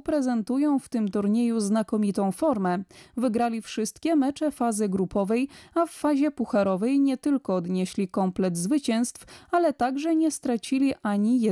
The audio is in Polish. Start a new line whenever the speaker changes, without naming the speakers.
prezentują w tym turnieju znakomitą formę. Wygrali wszystkie mecze fazy grupowej, a w fazie pucharowej nie tylko odnieśli komplet zwycięstw, ale także nie stracili ani